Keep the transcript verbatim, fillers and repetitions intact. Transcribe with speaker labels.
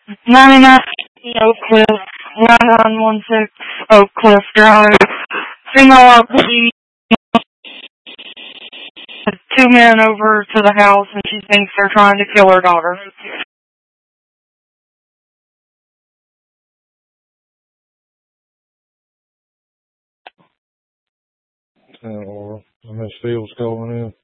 Speaker 1: ninety-nine Oak Cliff, nine nine one six Oak Cliff Drive. Female R P has two men over to the house and she thinks they're trying to kill her daughter.
Speaker 2: ten Laurel. And Miss Fields calling in.